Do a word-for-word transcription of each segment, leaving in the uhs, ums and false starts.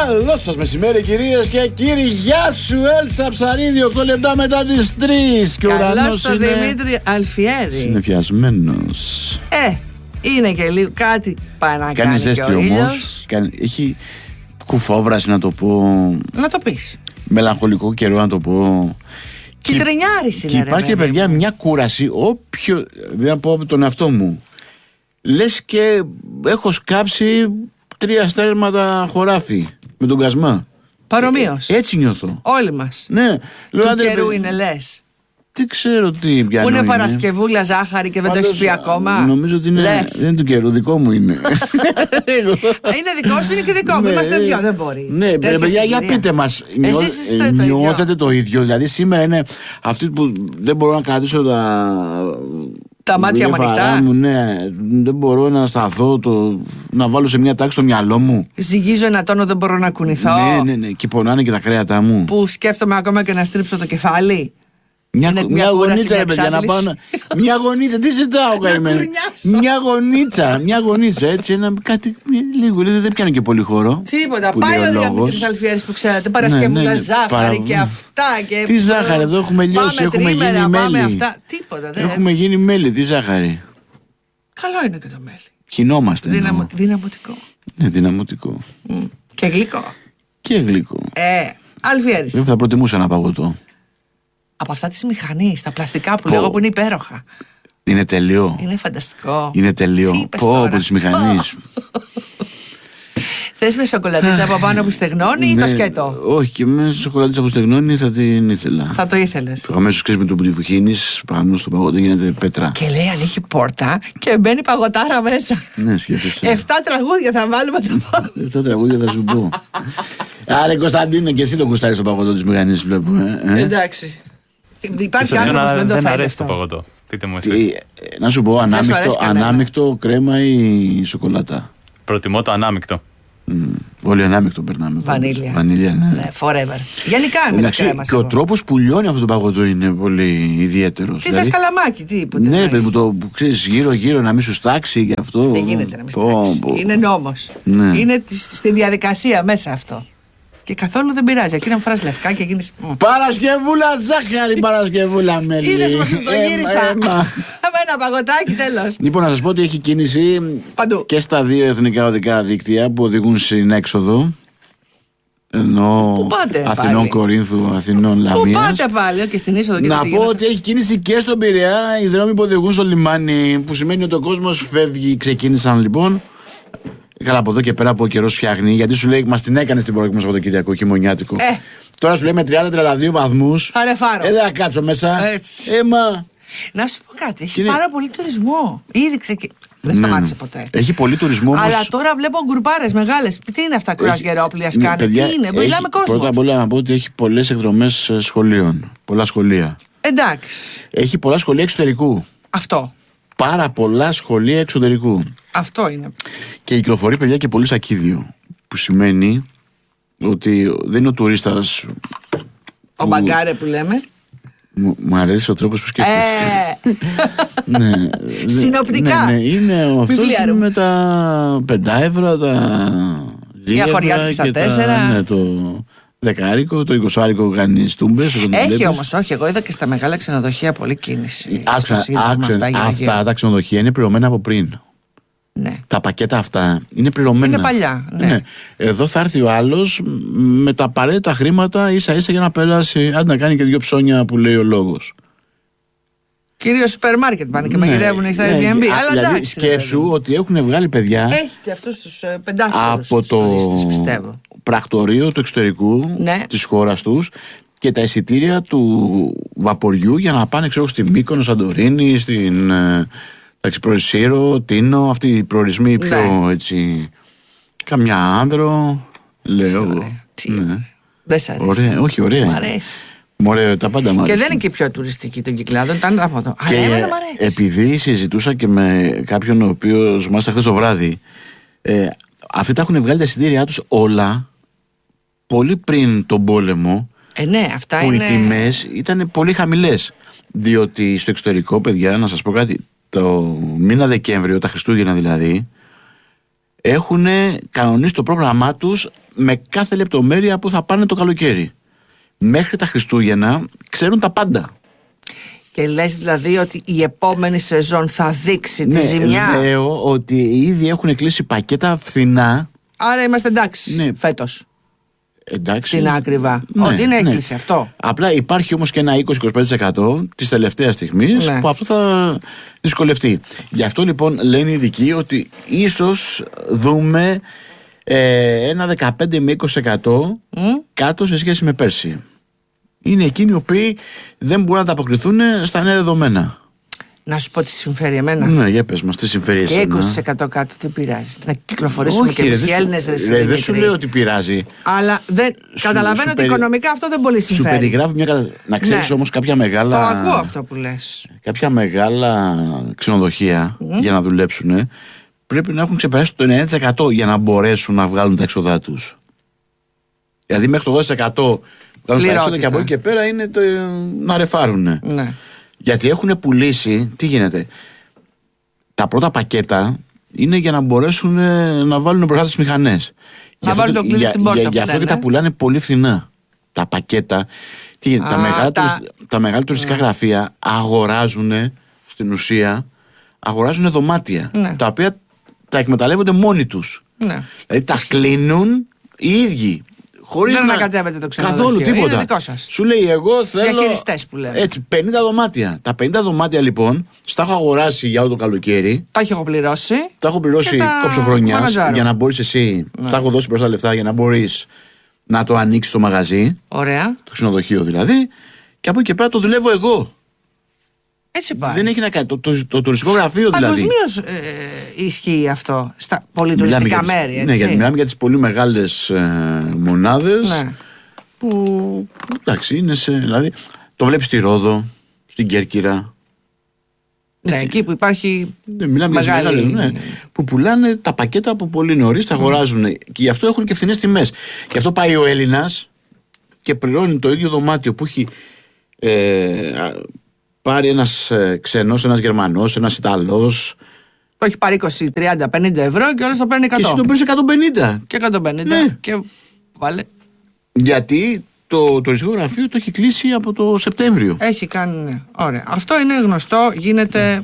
Καλό σας μεσημέρι, κυρίες και κύριοι. Γεια σου, Έλσα Ψαρίδη. οκτώ λεπτά μετά τις τρεις. Και ο καλώς το είναι... Δημήτρη Αλφιέρη. Συνεφιασμένος. Ε, είναι και λίγο κάτι πάει να κάνει ζέστη και ο ήλιος. Κάνει... Έχει κουφόβραση, να το πω. Να το πεις. Μελαγχολικό καιρό, να το πω. Κυτρινιάρης είναι. Και υπάρχει, ρε, παιδιά, μια κούραση. Όποιο. Δεν πω από τον εαυτό μου. Λες και έχω σκάψει τρία στέρματα χωράφι με τον κασμά. Παρομοίως. Ε, έτσι νιώθω. Όλοι μας. Ναι. Του καιρού είναι, λες. Δεν ξέρω τι πιάνω. Που είναι, είναι Παρασκευούλα ζάχαρη και δεν το έχεις πει ακόμα. Νομίζω ότι είναι, δεν είναι του καιρού, δικό μου είναι. Είναι δικό σου, είναι και δικό μου. Ναι, είμαστε δυο, δεν μπορεί. Ναι, παιδιά, για πείτε μας. Νιώ, εσείς νιώθετε το ίδιο. Δηλαδή σήμερα είναι αυτή που δεν μπορώ να κρατήσω τα... Τα μάτια μου ανοιχτά. Μου, ναι, δεν μπορώ να σταθώ, το, να βάλω σε μια τάξη το μυαλό μου. Ζυγίζω ένα τόνο, δεν μπορώ να κουνηθώ. Ναι, ναι, ναι. Και πονάνε και τα κρέατα μου. Που σκέφτομαι ακόμα και να στρίψω το κεφάλι. Μια, μια, μια γονίτσα, ρε παιδιά, να πάω να... Μια γονίτσα, τι ζητάω καημένο. Μια γονίτσα, μια γονίτσα, έτσι, ένα κάτι λίγο, δεν, δεν πιάνει και πολύ χώρο. Τίποτα, πάει ο Δημήτρης Αλφιέρης που ξέρετε, Παρασκευούλα, ναι, ναι, ζάχαρη παρα... και αυτά και... Τι ζάχαρη, εδώ έχουμε λιώσει, έχουμε τρίμερα, γίνει μέλι. Αυτά. Τίποτα, δεν έχουμε γίνει μέλι, τι ζάχαρη. Καλό είναι και το μέλι. Χινόμαστε. Δυναμω... Δυναμωτικό. Ναι, δυναμωτικό. Mm. Και γλυκό. Και γλυκό. Ε, Αλφιέρης. Δεν θα προτιμούσα ένα παγωτό. Από αυτά της μηχανής, τα πλαστικά που λέγω που είναι υπέροχα. Είναι τελειό. Είναι φανταστικό. Είναι τελειό. Πω από της μηχανής. Θες με σοκολατίτσα από πάνω που στεγνώνει ή ναι, το σκέτο? Όχι, και με σοκολατίτσα που στεγνώνει θα την ήθελα. Θα το ήθελες. Αμέσως ξέρεις με το που τη βουχύνεις πάνω στο παγωτό γίνεται πέτρα. Και λέει ανοίγει πόρτα και μπαίνει παγωτάρα μέσα. Ναι, σκέφτεσαι. Εφτά τραγούδια θα βάλουμε το παγωτό. Εφτά τραγούδια θα σου πω. Άρα Κωνσταντίνε, και εσύ το κουστάρεις το παγωτό της μηχανής, βλέπω. Ε. Εντάξει. Υπάρχει άνθρωπος που δεν το δεν θέλει αρέσει αυτό. Το παγωτό. Πείτε μου εσείς. Να σου πω, ανάμεικτο, ανάμεικτο κρέμα ή σοκολάτα? Προτιμώ το ανάμεικτο. Mm, όλοι ανάμεικτο περνάμε. Βανίλια. Βανίλια, ναι. Ναι, forever. Γενικά με τις κρέμας. Και ο τρόπος που λιώνει αυτό το παγωτό είναι πολύ ιδιαίτερος. Τι δηλαδή, θες καλαμάκι, τι που ναι, παιδί μου, το ξέρεις γύρω-γύρω να μην σου στάξει και αυτό. Δεν γίνεται να μην στάξει. Πω, πω. Είναι νόμος. Ναι. Είναι στη διαδικασία μέσα αυτό. Και καθόλου δεν πειράζει. Εκείνα μου φοράς λευκά και γίνεις. Παρασκευούλα ζάχαρη, Παρασκευούλα μέλι. Είδες πως το γύρισα. Με ένα παγωτάκι, τέλος. Λοιπόν, να σας πω ότι έχει κίνηση παντού και στα δύο εθνικά οδικά δίκτυα που οδηγούν στην έξοδο. Ενώ Αθηνών Κορίνθου, Αθηνών Λαμίας. Πού πάτε πάλι, και στην είσοδο και να πω ότι έχει κίνηση και στον Πειραιά οι δρόμοι που οδηγούν στο λιμάνι. Που σημαίνει ότι ο κόσμος φεύγει. Ξεκίνησαν λοιπόν. Καλά, από εδώ και πέρα από καιρό φτιάχνει, γιατί σου λέει μας την έκανε στην προηγούμενη Σαββατοκύριακο, χειμωνιάτικο. Ε. Τώρα σου λέει με τριάντα με τριάντα δύο βαθμούς. Φαρεφάρο. Ε, δεν θα κάτσω μέσα. Έτσι. Ε, μα... Να σου πω κάτι, έχει είναι... πάρα πολύ τουρισμό. Ήδη ξεκι... Δεν ναι, σταμάτησε ποτέ. Έχει πολύ τουρισμό όμως... Αλλά τώρα βλέπω γκρουπάρες μεγάλες. Τι είναι αυτά, κρουαζιερόπλια ναι, κάνει, παιδιά, τι είναι, έχει... μιλάμε κόσμο. Πρώτα απ' όλα να πω ότι έχει πολλές εκδρομές σχολείων. Πολλά σχολεία. Εντάξει. Έχει πολλά σχολεία εξωτερικού. Αυτό. Πάρα πολλά σχολεία εξωτερικού. Αυτό είναι. Και κυκλοφορεί, παιδιά, και πολύ σακίδιο. Που σημαίνει ότι δεν είναι ο τουρίστας. Ο που... μπαγκάρε που λέμε. Μου αρέσει ο τρόπος που σκέφτεσαι. Ε... ναι, συνοπτικά. Ναι, ναι, είναι αυτός με τα πέντε ευρώ, τα δύο χωριά και τα τέσσερα. Ναι, το δεκάρικο, το εικοσάρικο κάνει τούμπες. Έχει όμως, όχι, εγώ είδα και στα μεγάλα ξενοδοχεία πολλή κίνηση. Άξα, άξα, αυτά, αυτά τα ξενοδοχεία είναι πληρωμένα από πριν. Ναι. Τα πακέτα αυτά είναι πληρωμένα. Είναι παλιά. Ναι. Ναι. Εδώ θα έρθει ο άλλος με τα απαραίτητα χρήματα ίσα ίσα για να περάσει. Αν να κάνει και δύο ψώνια που λέει ο λόγος. Κυρίως σούπερ μάρκετ πάνε και ναι, μαγειρεύουν στα ναι, Airbnb. Ναι, αλλά δηλαδή εντάξει, σκέψου δηλαδή. Ότι έχουν βγάλει παιδιά. Έχει και αυτούς τους πεντάστερους από το πιστεύω. Πρακτορείο του εξωτερικού ναι. της χώρας τους και τα εισιτήρια του βαποριού για να πάνε ξέρω, στη Μύκονο, Σαντορίνη, στην. Εντάξει, Προεσίρο, Τίνο, αυτοί οι προορισμοί πιο ναι. έτσι. Καμιά άνδρο. Λέω εγώ. Ναι. Δεν σ' αρέσει. Ωραία, όχι, ωραία. Μ' αρέσει. Μωρέ, τα πάντα μ' αρέσει. Και δεν είναι και πιο τουριστική των κυκλάδων, ήταν από εδώ. Και αλλά, επειδή συζητούσα και με κάποιον ο οποίος μάλιστα χθες το βράδυ, ε, αυτοί τα έχουν βγάλει τα εισιτήριά τους όλα πολύ πριν τον πόλεμο. Ε, ναι, αυτά που είναι. Οι τιμές ήταν πολύ χαμηλές. Διότι στο εξωτερικό, παιδιά, να σας πω κάτι. Το μήνα Δεκέμβριο, τα Χριστούγεννα δηλαδή, έχουν κανονίσει το πρόγραμμά τους με κάθε λεπτομέρεια που θα πάνε το καλοκαίρι. Μέχρι τα Χριστούγεννα ξέρουν τα πάντα. Και λες δηλαδή ότι η επόμενη σεζόν θα δείξει ναι, τη ζημιά. Λέω ότι ήδη έχουν κλείσει πακέτα φθηνά. Άρα είμαστε εντάξει ναι. φέτος. Εντάξει. Φθηνά ακριβά. Ναι, ότι είναι ναι. έκλεισε αυτό. Απλά υπάρχει όμως και ένα είκοσι με είκοσι πέντε τοις εκατό της τελευταίας στιγμής ναι. που αυτό θα δυσκολευτεί. Γι' αυτό λοιπόν λένε οι ειδικοί ότι ίσως δούμε ε, ένα δεκαπέντε με είκοσι τοις εκατό mm? κάτω σε σχέση με πέρσι. Είναι εκείνοι οι οποίοι δεν μπορούν να ανταποκριθούν στα νέα δεδομένα. Να σου πω τι συμφέρει εμένα. Ναι, για πες μας, τι συμφέρει εσένα. Και είκοσι τοις εκατό κάτω τι πειράζει. Να κυκλοφορήσουμε. Όχι, και εμείς οι Έλληνες. Δεν σου λέω ότι πειράζει. Αλλά δεν, σου, καταλαβαίνω σου ότι περι... οικονομικά αυτό δεν πολύ συμφέρει. Σου περιγράφει μια κατα... Να ξέρεις ναι. όμως κάποια μεγάλα. Το ακούω αυτό που λες. Κάποια μεγάλα ξενοδοχεία mm. για να δουλέψουν πρέπει να έχουν ξεπεράσει το ενενήντα τοις εκατό για να μπορέσουν να βγάλουν τα έξοδά τους. Δηλαδή μέχρι το ογδόντα τοις εκατό βγάλουν τα έξοδα και από εκεί και πέρα είναι το... να ρεφάρουν. Ναι. Γιατί έχουν πουλήσει, τι γίνεται, τα πρώτα πακέτα είναι για να μπορέσουν να βάλουν μπροστά τις μηχανές. Να βάλουν το κλειδί στην πόρτα. Γι' για, αυτό και τα πουλάνε πολύ φθηνά. Τα πακέτα, τι γίνεται, Α, τα, μεγάλα, τα... τα μεγάλα τουριστικά ναι. γραφεία αγοράζουν, στην ουσία, αγοράζουν δωμάτια, ναι. τα οποία τα εκμεταλλεύονται μόνοι τους. Ναι. Δηλαδή τα κλείνουν οι ίδιοι. Χωρίς δεν να ανακατεύεται το ξενοδοχείο. Καθόλου τίποτα. Είναι δικό σας. Σου λέει εγώ θέλω. Διαχειριστές που λέμε. Έτσι, πενήντα δωμάτια. Τα πενήντα δωμάτια λοιπόν, στα έχω αγοράσει για όλο το καλοκαίρι. Τα έχω πληρώσει. Τα έχω πληρώσει κόψω χρονιάς για να μπορείς εσύ. Ναι. Τα έχω δώσει μπροστά λεφτά για να μπορείς να το ανοίξεις το μαγαζί. Ωραία. Το ξενοδοχείο δηλαδή. Και από εκεί και πέρα το δουλεύω εγώ. Έτσι πάει. Δεν έχει να κάνει. Το, το, το, το τουριστικό γραφείο δηλαδή. Παγκοσμίως ε, ισχύει αυτό στα πολυτουριστικά μέρη. Τις, έτσι. Ναι, γιατί μιλάμε για τις πολύ μεγάλες ε, μονάδες ναι. που εντάξει είναι σε. Δηλαδή, το βλέπεις στη Ρόδο, στην Κέρκυρα. Ναι, εκεί που υπάρχει. Ναι, μιλάμε μεγάλη... για τις μεγάλες, ναι, που πουλάνε τα πακέτα από πολύ νωρίς, τα αγοράζουν mm. και γι' αυτό έχουν και φθηνές τιμές. Γι' αυτό πάει ο Έλληνας και πληρώνει το ίδιο δωμάτιο που έχει. Ε, πάρει ένας ε, ξένος, ένας Γερμανός, ένας Ιταλός. Το έχει πάρει είκοσι, τριάντα, πενήντα ευρώ και όλος το παίρνει εκατό. Και εσύ το παίρνεις εκατόν πενήντα. Και εκατόν πενήντα. Ναι. Και βάλε. Γιατί το τουριστικό γραφείο το έχει κλείσει από το Σεπτέμβριο. Έχει κάνει, ναι. Ωραία. Αυτό είναι γνωστό, γίνεται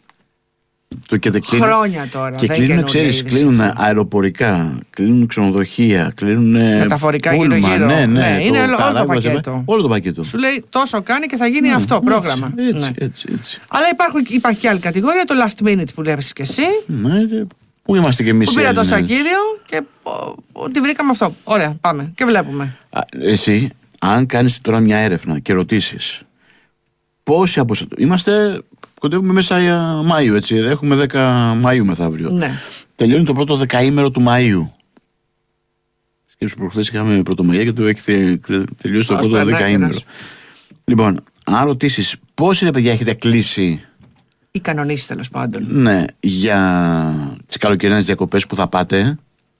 το και κλείνουν, χρόνια τώρα. Και κλείνουν, ξέρεις, κλείνουν αεροπορικά, κλείνουν ξενοδοχεία, κλείνουν μεταφορικά γύρω-γύρω. Ναι, ναι, ναι, το είναι όλο, όλο το πακέτο. Όλο το πακέτο. Σου λέει τόσο κάνει και θα γίνει ναι, αυτό, έτσι, πρόγραμμα. Έτσι, ναι. έτσι, έτσι. Αλλά υπάρχουν, υπάρχει και άλλη κατηγορία, το last minute που λες και εσύ. Ναι, πού είμαστε κι εμείς. Που πήρα το σακίδιο και ότι βρήκαμε αυτό. Ωραία, πάμε και βλέπουμε. Α, εσύ, αν κάνεις τώρα μια έρευνα και ρωτήσεις πόσοι από εσάς. Είμαστε. Κοντεύουμε μέσα για Μάιο, έτσι. Έχουμε δέκα Μαΐου μεθαύριο. Ναι. Τελειώνει το πρώτο δεκαήμερο του Μαΐου. Σκέψου προχθές είχαμε Πρωτομαγιά και το έχει τελειώσει το Άς πρώτο δεκαήμερο. Λοιπόν, αν ρωτήσεις πόσοι ρε παιδιά έχετε κλείσει. Ή κανονίσεις τέλος πάντων. Ναι, για τις καλοκαιρινές διακοπές που θα πάτε,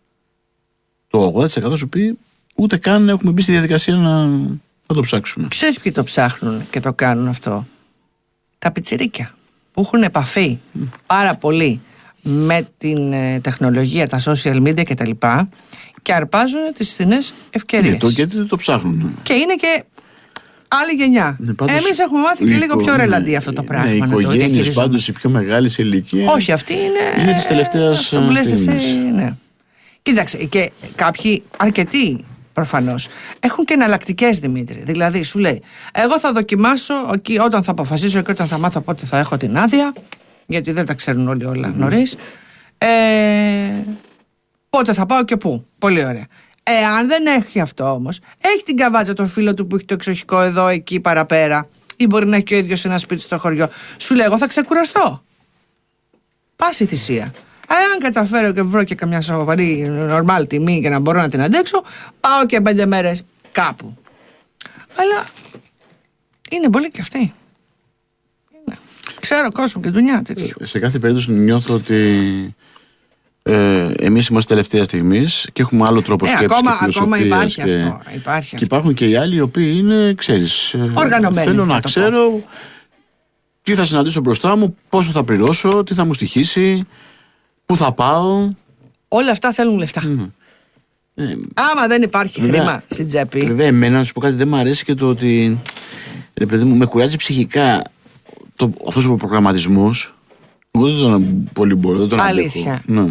το ογδόντα τοις εκατό σου πει ούτε καν έχουμε μπει στη διαδικασία να, να το ψάξουμε. Ξέρεις ποιοι το ψάχνουν και το κάνουν αυτό. Τα πιτσιρίκια που έχουν επαφή mm. πάρα πολύ με την ε, τεχνολογία, τα social media κτλ. Και, και αρπάζουν τις φθηνές ευκαιρίες. Ναι, το γιατί δεν το ψάχνουν. Και είναι και άλλη γενιά. Ναι, πάντως, εμείς έχουμε μάθει και λίγο πιο ρελαντί ναι, αυτό το πράγμα. Ναι, οι οικογένειες πάντως οι πιο μεγάλες σε ηλικία. Όχι, αυτή είναι. Είναι της τελευταίας. Αυτό που λες εσύ, ναι. Κοίταξε, και κάποιοι, αρκετοί προφανώς, έχουν και εναλλακτικές, Δημήτρη. Δηλαδή, σου λέει, εγώ θα δοκιμάσω όταν θα αποφασίσω και όταν θα μάθω πότε θα έχω την άδεια, γιατί δεν τα ξέρουν όλοι όλα mm. νωρίς. Ε, πότε θα πάω και πού. Πολύ ωραία. Εάν δεν έχει αυτό όμως, έχει την καβάτσα το φίλο του που έχει το εξοχικό εδώ, εκεί, παραπέρα, ή μπορεί να έχει και ο ίδιος ένα σπίτι στο χωριό. Σου λέει, εγώ θα ξεκουραστώ. Πάση θυσία. Αν καταφέρω και βρω και καμιά σοβαρή νορμάλ τιμή και να μπορώ να την αντέξω, πάω και πέντε μέρες κάπου. Αλλά είναι πολύ και αυτοί. Ξέρω κόσμο και δουλειά τέτοιο. Σε κάθε περίπτωση νιώθω ότι ε, εμείς είμαστε τελευταία στιγμής και έχουμε άλλο τρόπο σκέψης. Ε, ακόμα, και ακόμα υπάρχει και, αυτό. Υπάρχει και αυτό. υπάρχουν και οι άλλοι οι οποίοι είναι, ξέρεις, οργανωμένοι. Θέλω να ξέρω τι θα συναντήσω μπροστά μου, πόσο θα πληρώσω, τι θα μου στοιχήσει, πού θα πάω. Όλα αυτά θέλουν λεφτά. Mm. Ε, Άμα δεν υπάρχει βέβαια, χρήμα στην τσέπη. Βέβαια, εμένα να σου πω κάτι, δεν μου αρέσει και το ότι. Ρε παιδί μου, με κουράζει ψυχικά αυτός ο προγραμματισμός. Εγώ δεν τον πολύ μπορώ, δεν τον αντέχω. Αλήθεια. Ναι.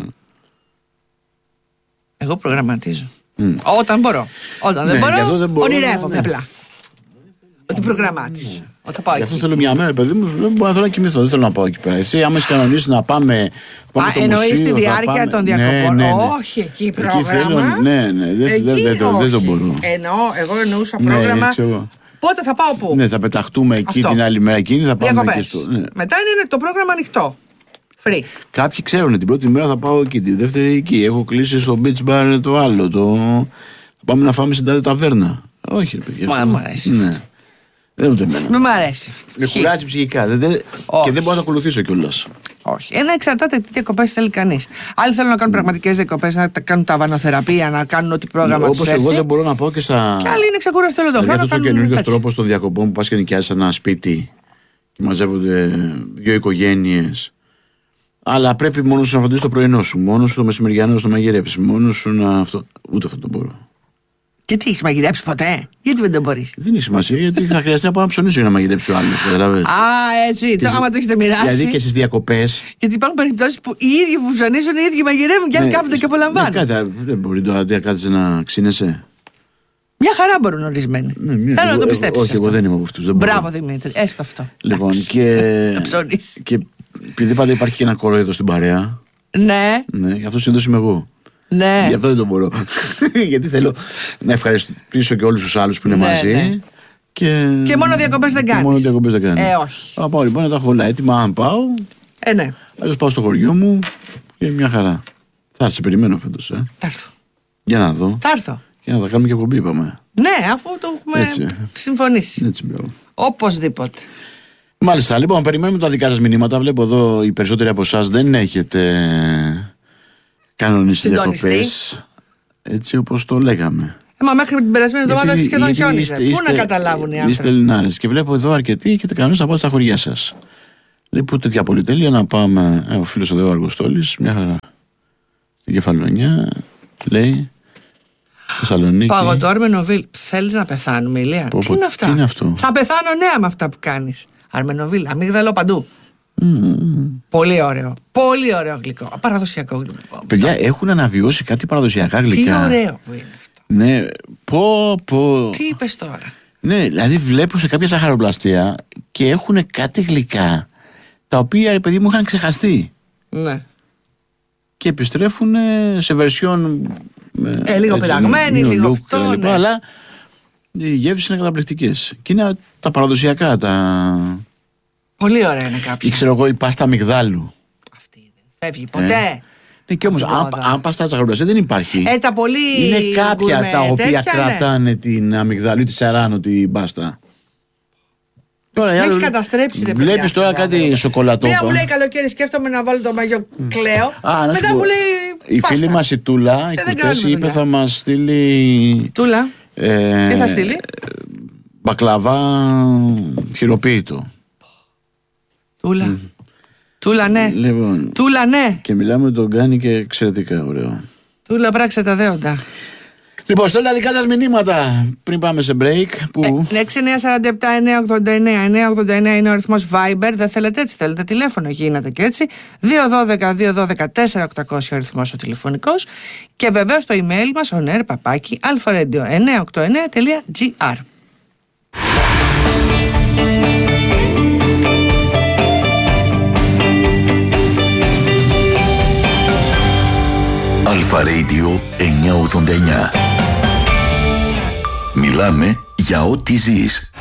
Εγώ προγραμματίζω. Mm. Όταν μπορώ. Όταν Ναι, δεν μπορώ, δεν μπορώ, ονειρεύομαι ναι. απλά. Ότι προγραμμάτιζα. Όταν πάω Γι' αυτό εκεί. θέλω μια μέρα, παιδί μου, δεν μπορώ να θέλω να κοιμηθώ. Δεν θέλω να πάω εκεί πέρα. Εσύ, άμα είσαι κανονίσει να πάμε. πάμε Α, στο εννοείς μουσείο, τη θα διάρκεια πάμε. των Ναι, διακοπών. ναι, ναι. Όχι, εκεί Εκεί πρόγραμμα. θέλω, ναι, ναι, δεν, Εκεί δεν, δεν, το- δεν το όχι. μπορώ. Εννοώ, εγώ εννοούσα Ναι, πρόγραμμα. έτσι εγώ. Πότε θα πάω πού. Ναι, θα πεταχτούμε εκεί Αυτό. την άλλη μέρα εκείνη, θα πάμε Διακοπές. εκεί στο. Ναι. Μετά είναι το πρόγραμμα ανοιχτό. Free. Κάποιοι ξέρουν την πρώτη μέρα θα πάω εκεί, τη δεύτερη εκεί. Έχω κλείσει στο beach bar το άλλο. Το... Θα πάμε να φάμε στην τάδε ταβέρνα. Όχι, ρε παιδιά. Μα, αυτό. μ' αρέσει Ναι. αυτό. Δεν ούτε εμένα. Δεν μ' αρέσει αυτό. Με Χ. κουράζει ψυχικά. Δεν, δεν... Όχι. Και δεν μπορώ να το ακολουθήσω κιόλα. Όχι. Ένα εξαρτάται τι διακοπές θέλει κανείς. Άλλοι θέλουν να κάνουν πραγματικές διακοπές, να τα κάνουν ταβανοθεραπεία, να κάνουν ό,τι πρόγραμμα τους Όπω έρθει. εγώ δεν μπορώ να πάω και στα. Και άλλοι είναι ξεκούραστοι όλο τον Δηλαδή χρόνο. αυτό ο κάνουν καινούριο τέτοια. τρόπο των διακοπών που πα και νοικιάζει ένα σπίτι και μαζεύονται δύο οικογένειες. Αλλά πρέπει μόνο σου να φροντίσει το πρωινό σου, μόνο σου το μεσημεριανό σου να μαγειρέψει, μόνο σου να. Αυτό... Ούτε αυτό το μπορώ. Και τι, έχει μαγειρέψει ποτέ, γιατί δεν το μπορεί. Δεν έχει σημασία γιατί θα χρειαστεί να πάω να ψωνίσω για να μαγειρέψει ο άλλο. Α, έτσι. Το άμα το έχετε μοιράσει. Δηλαδή και στι διακοπέ. Γιατί υπάρχουν περιπτώσεις που οι ίδιοι που ψωνίζουν, οι ίδιοι μαγειρεύουν και άλλοι κάθονται και απολαμβάνουν. Ναι, κάτι, δεν μπορεί τώρα να κάτσε να ξύνεσαι. Μια χαρά μπορούν ορισμένοι. Ναι, μια- Θέλω να το εγώ- πιστέψει. όχι, εγώ δεν είμαι από αυτούς, δεν μπορώ. Μπράβο Δημήτρη, έστω αυτό. Λοιπόν, Εντάξει. και. Να ψωνίσει. Και επειδή πάντα υπάρχει και ένα κορόιδο στην παρέα. Ναι, Ναι, γι' αυτό συνήθω είμαι εγώ. ναι. Γι' αυτό δεν το μπορώ. Γιατί θέλω να ευχαριστήσω και όλου του άλλου που είναι Ναι, μαζί. ναι. Και... Και μόνο διακοπές δεν και κάνεις. Μόνο διακοπές δεν κάνω. Ε, όχι. Θα πάω λοιπόν να τα έχω όλα έτοιμα. Αν πάω, Ε, ναι. αλλιώ πάω στο χωριό μου και μια χαρά. Θα έρθει, σε περιμένω φέτος, ε. Θα έρθω. Για να δω. Θα έρθω. Για να τα κάνουμε και εκπομπή, είπαμε. Ναι, αφού το έχουμε Έτσι. συμφωνήσει. Έτσι, μπράβο. Οπωσδήποτε. Μάλιστα, λοιπόν, περιμένουμε τα δικά σα μηνύματα. Βλέπω εδώ οι περισσότεροι από εσά δεν έχετε κανονίσει Συντονιστεί. διακοπές. Έτσι όπως το λέγαμε. Ε, μα μέχρι την περασμένη εβδομάδα Γιατί- σχεδόν γιατί χιόνιζε. είστε- Πού είστε- να καταλάβουν οι Είστε άνθρωποι. Ελληνάρες. Και βλέπω εδώ αρκετοί έχετε κανονίσει να πάτε στα χωριά σα. Λοιπόν, τέτοια πολυτέλεια να πάμε. Ε, ο φίλος εδώ ο Αργοστόλης, μια χαρά. Στην Κεφαλονιά, λέει. Θεσσαλονίκη. Πάγω το Αρμενοβίλ. Θέλει να πεθάνουμε, Ηλία. Πω, Τι πω, είναι αυτά. τι είναι αυτό? Θα πεθάνω νέα με αυτά που κάνει. Αρμενοβίλ, αμύγδαλο παντού. Μμμ. Πολύ ωραίο. Πολύ ωραίο γλυκό. Παραδοσιακό γλυκό. Παιδιά, έχουν αναβιώσει κάτι παραδοσιακά Τι γλυκά. ωραίο που είναι αυτό. Ναι, πω, πω. Τι είπε τώρα. Ναι, δηλαδή βλέπω σε κάποια ζαχαροπλαστεία και έχουν κάτι γλυκά τα οποία, ρε παιδί μου, είχαν ξεχαστεί. Ναι. Και επιστρέφουν σε βερσιόν. Ε, λίγο πειραγμένη, λίγο αυτό, ναι. Αλλά οι γεύσεις είναι καταπληκτικές. Και είναι τα παραδοσιακά. Τα... Πολύ ωραία είναι κάποια. Ή ξέρω εγώ, η πάστα αμυγδάλου. Αυτή δεν φεύγει ποτέ. Ναι, και όμως, αν, Μόδα. αν πας στα ζαχαροπλαστεία δεν υπάρχει. Ε, τα πολύ. Είναι κάποια γκουρμέ τα οποία τέτοια, ναι. κρατάνε την αμυγδάλου ή τη σεράνο την πάστα. Τώρα, οι Με άλλοι- έχει καταστρέψει, ρε Βλέπεις παιδιά, τώρα αυτά, κάτι βέβαια. σοκολατόπα. Μία μου λέει καλοκαίρι, σκέφτομαι να βάλω το μαγιό κλαίω. Α, να σου Μετά πω, μου λέει. η πάστα. φίλη μας η Τούλα, η δεν Κουτέση, κάνουμε είπε δουλειά. θα μας στείλει Τούλα, ε, τι θα στείλει. μπακλαβά χειροποίητο. Τούλα. Τούλα, ναι. Λοιπόν, Τούλα, ναι. και μιλάμε τον κάνει και εξαιρετικά ωραίο. Τούλα, πράξε τα δέοντα. Λοιπόν, στέλντε τα δικά σας μηνύματα πριν πάμε σε break. Που... έξι εννιά τέσσερα επτά εννιά ογδόντα εννιά εννιά ογδόντα εννιά είναι ο αριθμός Viber. Δεν θέλετε έτσι, θέλετε τηλέφωνο, γίνεται και έτσι. δύο ένα δύο δύο ένα τέσσερα οκτακόσια ο αριθμός ο τηλεφωνικός. Και βεβαίως το email μας on air παπάκι αλφαρέντιο εννιακόσια ογδόντα εννιά τελεία τζι άρ. Αλφα Radio εννιακόσια ογδόντα εννιά. Μιλάμε για ό,τι ζεις.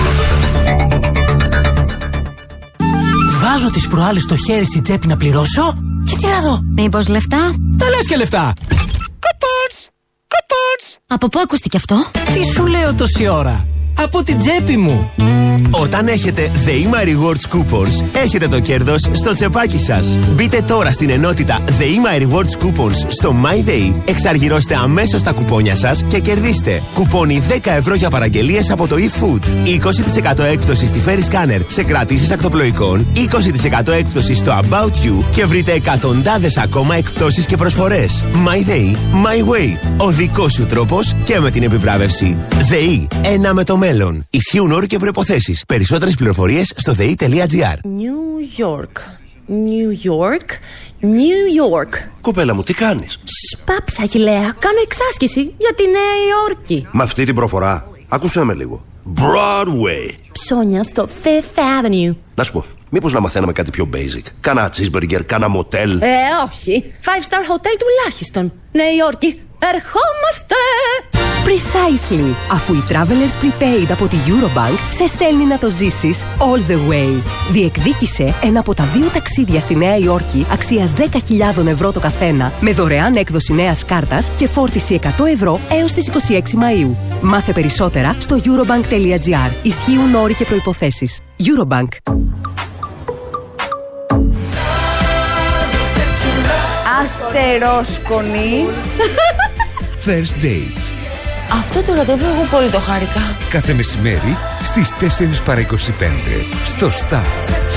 Βάζω τις προάλλες το χέρι στην τσέπη να πληρώσω και τι να δω. Μήπως λεφτά? Τα λες και λεφτά. Καπάτς, καπάτς. Από πού ακούστηκε αυτό? Τι σου λέω τόση ώρα. από την τσέπη μου. Όταν έχετε The My Rewards Coupons, έχετε το κέρδος στο τσεπάκι σας. Μπείτε τώρα στην ενότητα The My Rewards Coupons στο MyDay, εξαργυρώστε αμέσως τα κουπόνια σας και κερδίστε κουπόνι δέκα ευρώ για παραγγελίες από το eFood, είκοσι τοις εκατό έκπτωση στη Ferry Scanner σε κρατήσεις ακτοπλοϊκών, είκοσι τοις εκατό έκπτωση στο About You και βρείτε εκατοντάδες ακόμα εκπτώσεις και προσφορές. MyDay, My Way. Ο δικός σου τρόπος και με την επιβράβευση. ΔΕΗ. Ένα με το μέλλον. Ισχύουν όροι και προϋποθέσεις. Περισσότερες πληροφορίες στο δε ι τελεία τζι άρ. New York. New York. New York. Κοπέλα μου, τι κάνεις? Σπάψα, Αχιλλέα. Κάνω εξάσκηση για τη Νέα Υόρκη. Με αυτή την προφορά. Άκουσέ με λίγο. Broadway. Ψώνια στο Fifth Avenue. Να σου πω, μήπως να μαθαίναμε κάτι πιο basic? Κάνα cheeseburger, κάνα motel. Ε, όχι. Five star hotel τουλάχιστον. Νέα Υόρκη. Ερχόμαστε! Precisely. Αφού η Travelers Prepaid από τη Eurobank σε στέλνει να το ζήσεις all the way. Διεκδίκησε ένα από τα δύο ταξίδια στη Νέα Υόρκη αξίας δέκα χιλιάδες ευρώ το καθένα με δωρεάν έκδοση νέας κάρτας και φόρτιση εκατό ευρώ έως τις είκοσι έξι Μαΐου. Μάθε περισσότερα στο eurobank τελεία τζι άρ. Ισχύουν όροι και προϋποθέσεις. Eurobank. Αστερόσκονη. First Dates. Αυτό το ραντεβού εγώ πολύ το χάρηκα. Κάθε μεσημέρι στις τέσσερις παρά είκοσι πέντε στο Star.